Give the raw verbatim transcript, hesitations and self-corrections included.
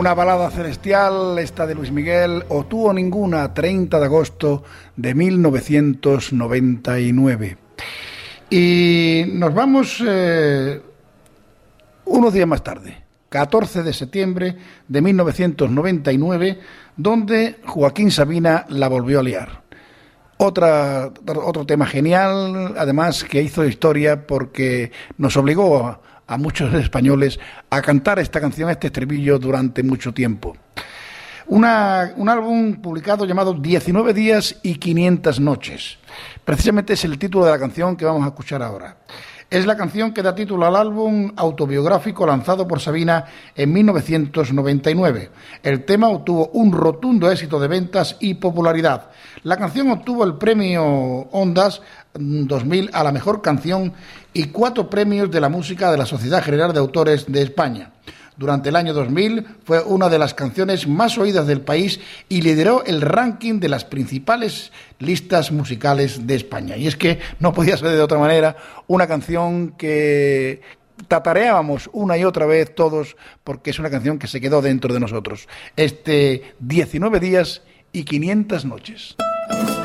Una balada celestial, esta de Luis Miguel, O tú o ninguna, treinta de agosto de mil novecientos noventa y nueve. Y nos vamos eh, unos días más tarde, catorce de septiembre de mil novecientos noventa y nueve, donde Joaquín Sabina la volvió a liar. Otra, otro tema genial, además, que hizo historia porque nos obligó a, a muchos españoles a cantar esta canción, este estribillo, durante mucho tiempo. Una, un álbum publicado llamado diecinueve días y quinientas noches. Precisamente es el título de la canción que vamos a escuchar ahora. Es la canción que da título al álbum autobiográfico lanzado por Sabina en mil novecientos noventa y nueve. El tema obtuvo un rotundo éxito de ventas y popularidad. La canción obtuvo el premio Ondas dos mil a la mejor canción y cuatro premios de la música de la Sociedad General de Autores de España. Durante el año dos mil fue una de las canciones más oídas del país y lideró el ranking de las principales listas musicales de España. Y es que no podía ser de otra manera, una canción que tatareábamos una y otra vez todos, porque es una canción que se quedó dentro de nosotros. Este diecinueve días y quinientas noches.